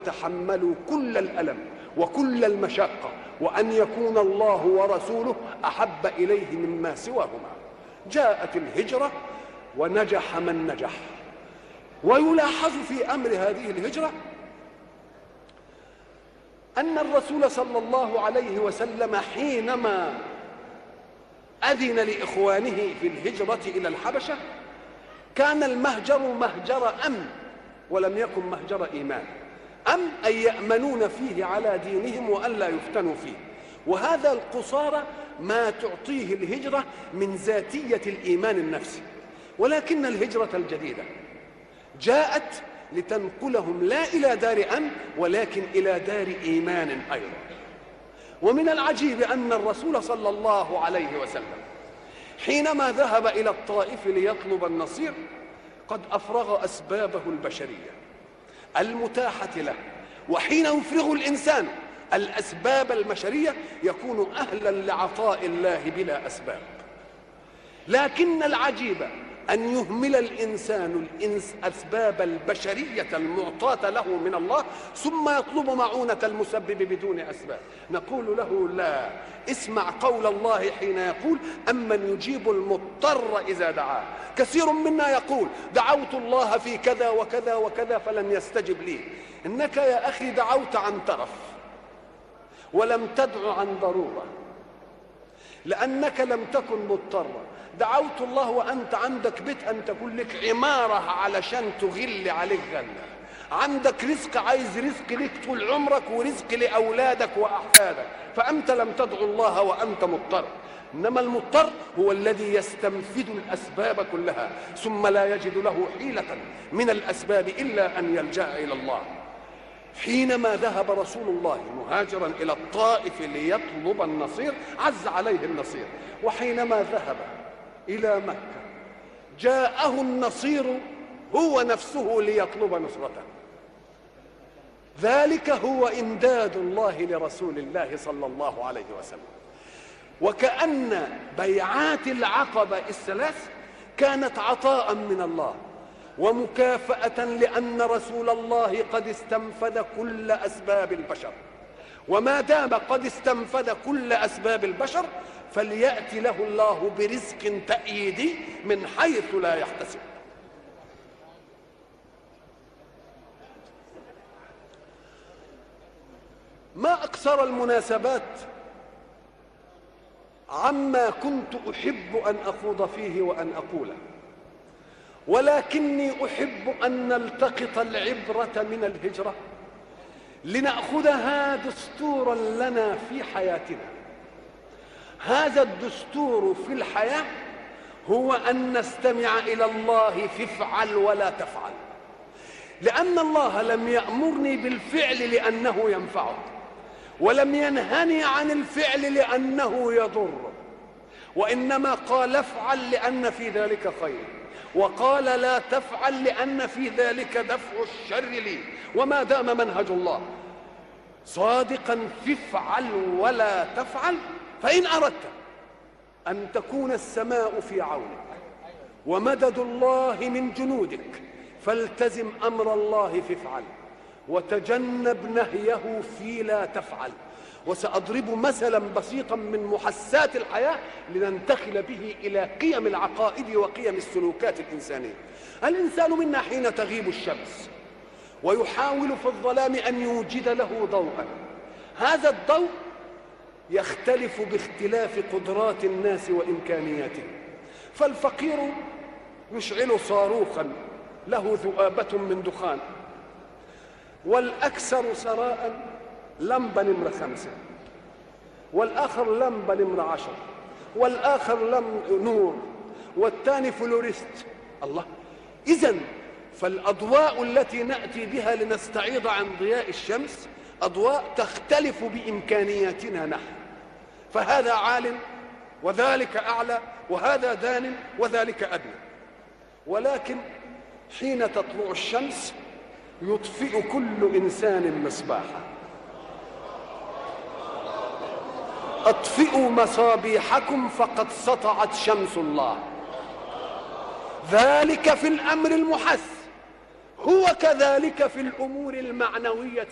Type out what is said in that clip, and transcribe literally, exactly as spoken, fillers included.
تحملوا كل الألم وكل المشقة، وأن يكون الله ورسوله أحب إليه مما سواهما. جاءت الهجرة ونجح من نجح. ويلاحظ في أمر هذه الهجرة أن الرسول صلى الله عليه وسلم حينما أذن لإخوانه في الهجرة إلى الحبشة كان المهجر مهجر أمن ولم يكن مهجر إيمان. أم أن يأمنون فيه على دينهم وأن لا يفتنوا فيه، وهذا القصارى ما تعطيه الهجرة من ذاتية الإيمان النفسي. ولكن الهجرة الجديدة جاءت لتنقلهم لا إلى دار أمن ولكن إلى دار إيمان أيضا. ومن العجيب أن الرسول صلى الله عليه وسلم حينما ذهب إلى الطائف ليطلب النصير قد أفرغ أسبابه البشرية المتاحة له، وحين يفرغ الإنسان الأسباب البشرية يكون أهلا لعطاء الله بلا أسباب. لكن العجيب أن يهمل الإنسان الأسباب البشرية المعطاة له من الله ثم يطلب معونة المسبب بدون أسباب. نقول له لا، اسمع قول الله حين يقول أمن يجيب المضطر إذا دعاه. كثير منا يقول دعوت الله في كذا وكذا وكذا فلم يستجب لي. إنك يا أخي دعوت عن ترف ولم تدع عن ضرورة، لأنك لم تكن مضطرا. دعوت الله وأنت عندك بيت أن تكون لك عمارة علشان تغل عليك غلة، عندك رزق عايز رزق لك طول عمرك ورزق لأولادك وأحفادك، فأنت لم تدعو الله وأنت مضطر. إنما المضطر هو الذي يستنفذ الأسباب كلها ثم لا يجد له حيلة من الأسباب إلا أن يلجأ إلى الله. حينما ذهب رسول الله مهاجرا إلى الطائف ليطلب النصير عز عليه النصير، وحينما ذهب إلى مكة جاءه النصير هو نفسه ليطلب نصرته. ذلك هو إمداد الله لرسول الله صلى الله عليه وسلم. وكأن بيعات العقبة الثلاث كانت عطاء من الله ومكافأة، لأن رسول الله قد استنفذ كل أسباب البشر، وما دام قد استنفذ كل أسباب البشر فليأتي له الله برزق تأييدي من حيث لا يحتسب. ما أكثر المناسبات عما كنت أحب أن أخوض فيه وأن أقوله، ولكني أحب أن نلتقط العبرة من الهجرة لنأخذها دستورا لنا في حياتنا. هذا الدستور في الحياة هو أن نستمع إلى الله في افعل ولا تفعل، لأن الله لم يأمرني بالفعل لأنه ينفعك، ولم ينهني عن الفعل لأنه يضر، وإنما قال افعل لأن في ذلك خير، وقال لا تفعل لأن في ذلك دفع الشر لي. وما دام منهج الله صادقا في افعل ولا تفعل، فإن أردت أن تكون السماء في عونك ومدد الله من جنودك فالتزم أمر الله في افعل وتجنب نهيه في لا تفعل. وسأضرب مثلا بسيطا من محسات الحياة لننتقل به إلى قيم العقائد وقيم السلوكات الإنسانية. الإنسان منا حين تغيب الشمس ويحاول في الظلام أن يوجد له ضوءا، هذا الضوء يختلف باختلاف قدرات الناس وإمكانياتهم. فالفقير يشعل صاروخا له ذؤابة من دخان، والأكثر ثراء لمبة نمرة خمسة، والآخر لمبة نمرة عشر، والآخر لم نور، والثاني فلوريست. الله! إذن فالأضواء التي نأتي بها لنستعيض عن ضياء الشمس أضواء تختلف بإمكانياتنا نحن، فهذا عال وذلك أعلى، وهذا دان وذلك أدنى. ولكن حين تطلع الشمس يطفئ كل إنسان مصباحه. أطفئوا مصابيحكم فقد سطعت شمس الله. ذلك في الأمر المحس، هو كذلك في الأمور المعنوية